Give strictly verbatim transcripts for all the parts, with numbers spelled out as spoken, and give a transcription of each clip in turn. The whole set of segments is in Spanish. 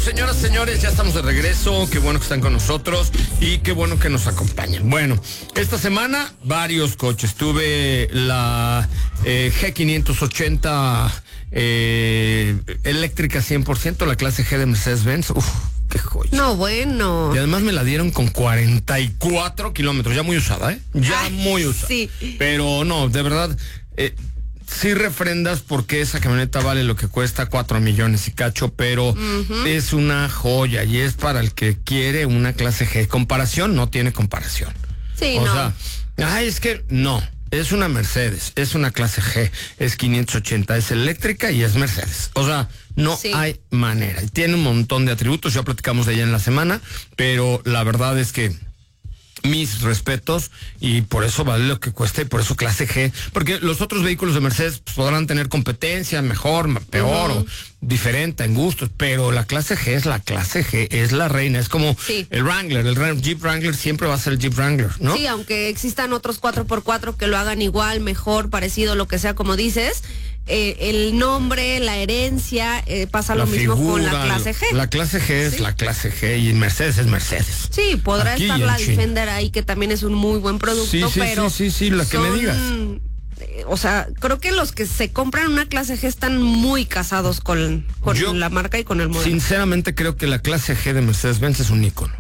señoras, señores, ya estamos de regreso. Qué bueno que están con nosotros y qué bueno que nos acompañen. Bueno, esta semana varios coches. Tuve la eh, G quinientos ochenta eh, eléctrica cien por ciento, la clase G de Mercedes-Benz. Uf, qué joya. No, bueno. Y además me la dieron con cuarenta y cuatro kilómetros, ya muy usada, ¿eh? Ya Ay, muy usada. sí. Pero no, de verdad... Eh, sí refrendas porque esa camioneta vale lo que cuesta, cuatro millones y cacho, pero uh-huh. es una joya y es para el que quiere una clase G. Comparación, no tiene comparación. Sí, o no. sea, ay, es que no, es una Mercedes, es una clase G, es quinientos ochenta, es eléctrica y es Mercedes. O sea, no sí. hay manera. Tiene un montón de atributos, ya platicamos de ella en la semana, pero la verdad es que mis respetos, y por eso vale lo que cuesta y por eso clase G, porque los otros vehículos de Mercedes pues, podrán tener competencia, mejor, peor, uh-huh. o diferente en gustos, pero la clase G es la clase G, es la reina, es como sí. el Wrangler, el Jeep Wrangler siempre va a ser el Jeep Wrangler, ¿no? Sí, aunque existan otros cuatro por cuatro que lo hagan igual, mejor, parecido, lo que sea, como dices, eh, el nombre, la herencia, eh, pasa la lo mismo figura, con la clase G. La clase G es ¿sí? la clase G y Mercedes es Mercedes. Sí, podrá Aquí estar la Defender ahí, que también es un muy buen producto, sí, sí, pero... Sí, sí, sí, la que son, me digas. O sea, creo que los que se compran una clase G están muy casados con, con Yo, la marca y con el modelo. Sinceramente creo que la clase G de Mercedes-Benz es un ícono.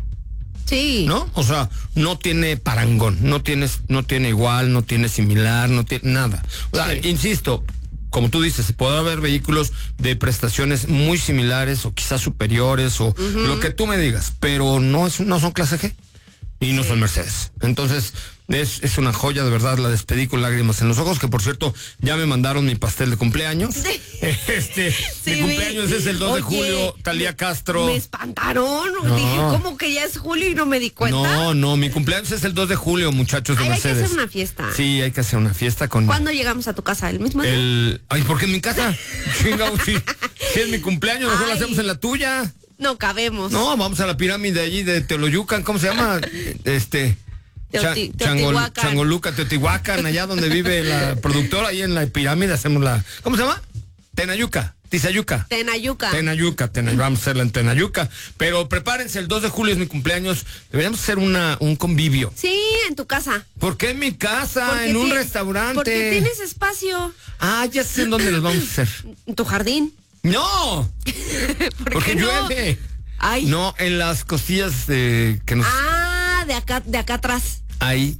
Sí. ¿No? O sea, no tiene parangón, no tiene, no tiene igual, no tiene similar, no tiene nada. O sea, sí. insisto, como tú dices, puede haber vehículos de prestaciones muy similares o quizás superiores o uh-huh. lo que tú me digas, pero no es no son clase G y no sí. son Mercedes. Entonces, es, es una joya, de verdad, la despedí con lágrimas en los ojos, que por cierto, ya me mandaron mi pastel de cumpleaños. Sí. Este, sí, mi cumpleaños vi. es el dos Oye, de julio, Talía Castro. Me espantaron, no. dije, ¿cómo que ya es julio y no me di cuenta? No, no, mi cumpleaños es el dos de julio, muchachos de Ay, Mercedes. hay que hacer una fiesta. Sí, hay que hacer una fiesta con... ¿Cuándo llegamos a tu casa? ¿El mismo día? El... Ay, ¿por qué en mi casa? Chingao, si, si es mi cumpleaños, mejor lo hacemos en la tuya. No cabemos. No, vamos a la pirámide allí de Teoloyucan, ¿cómo se llama? Este... Teoti, Changol, Changoluca, Teotihuacán, allá donde vive la productora, ahí en la pirámide hacemos la... ¿Cómo se llama? Tenayuca, Tizayuca. Tenayuca. Tenayuca, Tenayuca, vamos a hacerla en Tenayuca. Pero prepárense, el dos de julio es mi cumpleaños, deberíamos hacer una, un convivio. Sí, en tu casa. ¿Por qué en mi casa? En un restaurante. Porque tienes espacio. Ah, ya sé en dónde los vamos a hacer. ¿En tu jardín? ¡No! ¿Por porque qué no? llueve. Ay. No, en las costillas de que nos... Ah, de acá, de acá atrás. Ahí.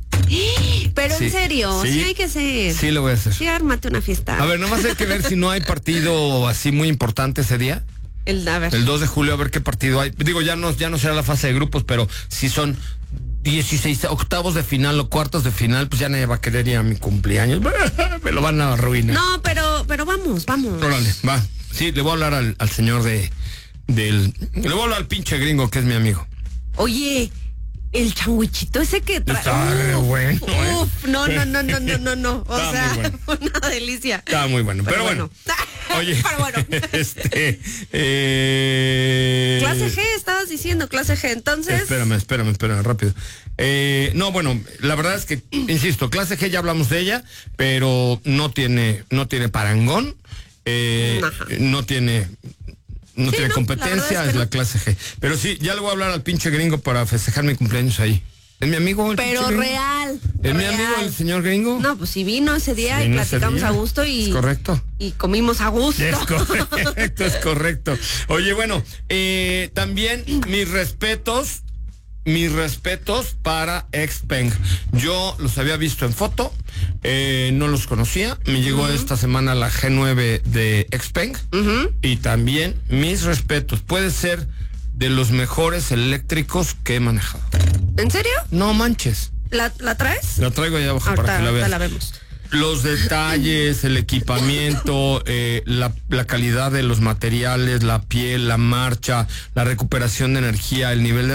Pero sí. en serio, sí. sí hay que hacer. Sí, lo voy a hacer. Sí, ármate una fiesta. A ver, nomás hay que ver si no hay partido así muy importante ese día. El, a ver. El dos de julio, a ver qué partido hay. Digo, ya no, ya no será la fase de grupos, pero si son dieciséis octavos de final o cuartos de final, pues ya nadie va a querer ir a mi cumpleaños. Me lo van a arruinar. No, pero, pero vamos, vamos. Órale, va. Sí, le voy a hablar al, al señor de, del... Le voy a hablar al pinche gringo, que es mi amigo. Oye... El changuichito ese que trae. Está uf, bueno. Uf, no, no, no, no, no, no, no. O Está sea, bueno. Una delicia. Está muy bueno. Pero, pero bueno. bueno. Oye. Pero bueno. Este. Eh... Clase G, estabas diciendo, clase G. Entonces. Espérame, espérame, espérame, rápido. Eh, no, bueno, la verdad es que, insisto, clase G ya hablamos de ella, pero no tiene, no tiene parangón. Eh, no tiene. No sí, tiene no, competencia, la es, es la no. clase G. Pero sí, ya le voy a hablar al pinche gringo para festejar mi cumpleaños ahí. ¿Es mi amigo el Pero real. ¿Es real. mi amigo el señor gringo? No, pues sí vino ese día sí, y platicamos a gusto y... Es correcto. Y comimos a gusto. Es correcto, es correcto. Oye, bueno, eh, también mis respetos, mis respetos para Xpeng. Yo los había visto en foto, eh, no los conocía. Me llegó uh-huh. esta semana la G nueve de Xpeng uh-huh. y también mis respetos. Puede ser de los mejores eléctricos que he manejado. ¿En serio? No manches. ¿La, la traes? La traigo allá abajo ahorita, para que la veas. La vemos. Los detalles, el equipamiento, eh, la, la calidad de los materiales, la piel, la marcha, la recuperación de energía, el nivel de